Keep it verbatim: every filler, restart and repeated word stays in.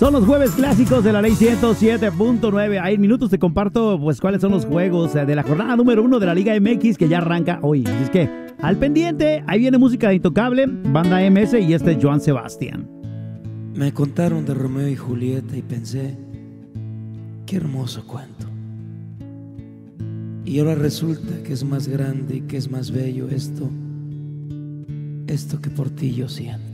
Son los jueves clásicos de la ley ciento siete punto nueve. Ahí en minutos te comparto pues cuáles son los juegos de la jornada número uno de la Liga M X que ya arranca hoy. Así es que al pendiente, ahí viene música de Intocable, Banda M S y este es Joan Sebastián. Me contaron de Romeo y Julieta y pensé, qué hermoso cuento. Y ahora resulta que es más grande y que es más bello esto, esto que por ti yo siento.